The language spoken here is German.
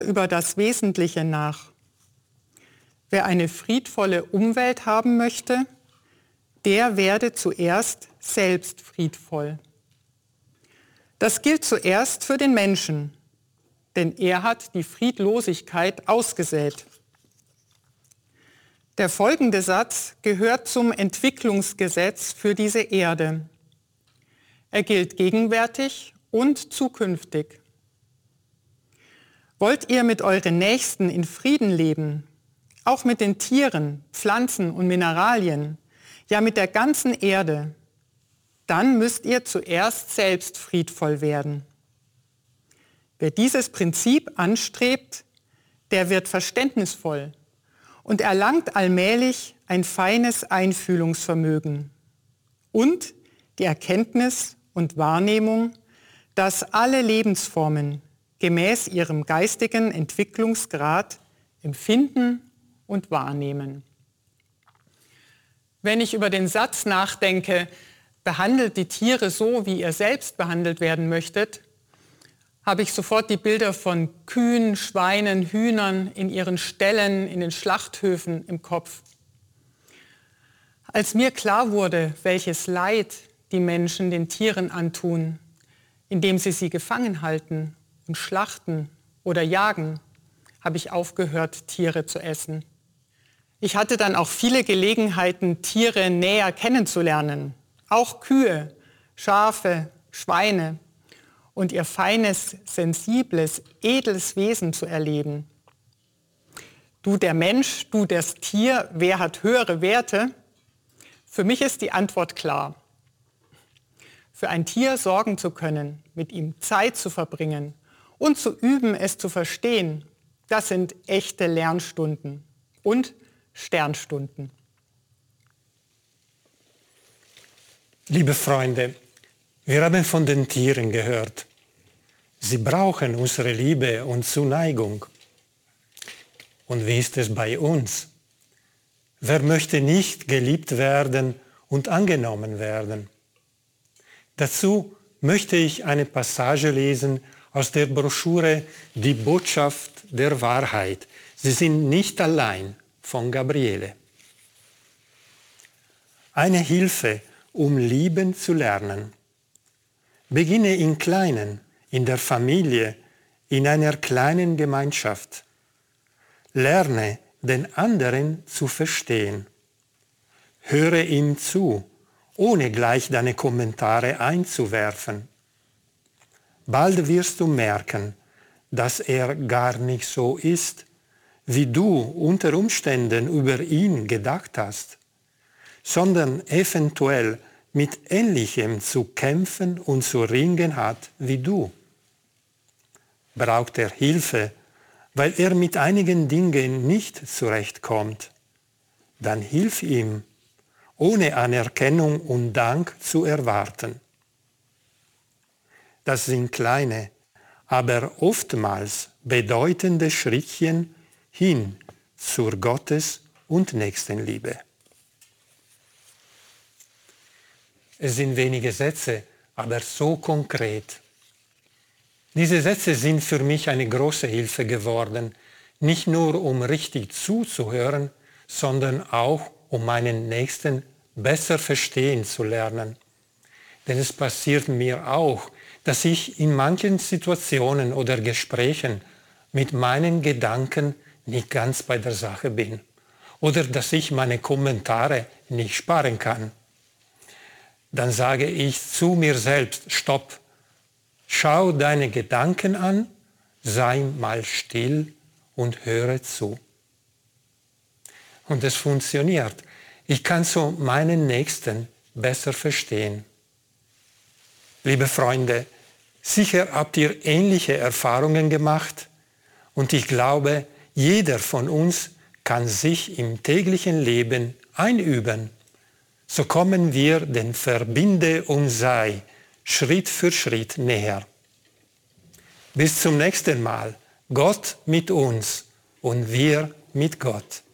über das Wesentliche nach. Wer eine friedvolle Umwelt haben möchte, der werde zuerst selbst friedvoll. Das gilt zuerst für den Menschen, denn er hat die Friedlosigkeit ausgesät. Der folgende Satz gehört zum Entwicklungsgesetz für diese Erde. Er gilt gegenwärtig und zukünftig. Wollt ihr mit euren Nächsten in Frieden leben, auch mit den Tieren, Pflanzen und Mineralien, ja mit der ganzen Erde, dann müsst ihr zuerst selbst friedvoll werden. Wer dieses Prinzip anstrebt, der wird verständnisvoll und erlangt allmählich ein feines Einfühlungsvermögen und die Erkenntnis und Wahrnehmung, dass alle Lebensformen gemäß ihrem geistigen Entwicklungsgrad empfinden und wahrnehmen. Wenn ich über den Satz nachdenke, behandelt die Tiere so, wie ihr selbst behandelt werden möchtet, habe ich sofort die Bilder von Kühen, Schweinen, Hühnern in ihren Ställen, in den Schlachthöfen im Kopf. Als mir klar wurde, welches Leid die Menschen den Tieren antun, indem sie gefangen halten und schlachten oder jagen, habe ich aufgehört, Tiere zu essen. Ich hatte dann auch viele Gelegenheiten, Tiere näher kennenzulernen, auch Kühe, Schafe, Schweine und ihr feines, sensibles, edles Wesen zu erleben. Du der Mensch, du das Tier, wer hat höhere Werte? Für mich ist die Antwort klar. Für ein Tier sorgen zu können, mit ihm Zeit zu verbringen und zu üben, es zu verstehen, das sind echte Lernstunden und Sternstunden. Liebe Freunde, wir haben von den Tieren gehört. Sie brauchen unsere Liebe und Zuneigung. Und wie ist es bei uns? Wer möchte nicht geliebt werden und angenommen werden? Dazu möchte ich eine Passage lesen aus der Broschüre Die Botschaft der Wahrheit. Sie sind nicht allein, von Gabriele. Eine Hilfe, um lieben zu lernen. Beginne im Kleinen, in der Familie, in einer kleinen Gemeinschaft. Lerne, den anderen zu verstehen. Höre ihm zu, ohne gleich deine Kommentare einzuwerfen. Bald wirst du merken, dass er gar nicht so ist, wie du unter Umständen über ihn gedacht hast, sondern eventuell mit Ähnlichem zu kämpfen und zu ringen hat wie du. Braucht er Hilfe, weil er mit einigen Dingen nicht zurechtkommt, dann hilf ihm, ohne Anerkennung und Dank zu erwarten. Das sind kleine, aber oftmals bedeutende Schrittchen hin zur Gottes- und Nächstenliebe. Es sind wenige Sätze, aber so konkret. Diese Sätze sind für mich eine große Hilfe geworden, nicht nur um richtig zuzuhören, sondern auch um meinen Nächsten besser verstehen zu lernen. Denn es passiert mir auch, dass ich in manchen Situationen oder Gesprächen mit meinen Gedanken nicht ganz bei der Sache bin oder dass ich meine Kommentare nicht sparen kann. Dann sage ich zu mir selbst, stopp, schau deine Gedanken an, sei mal still und höre zu. Und es funktioniert. Ich kann so meinen Nächsten besser verstehen. Liebe Freunde, sicher habt ihr ähnliche Erfahrungen gemacht und ich glaube, jeder von uns kann sich im täglichen Leben einüben. So kommen wir den Verbinde und Sei Schritt für Schritt näher. Bis zum nächsten Mal. Gott mit uns und wir mit Gott.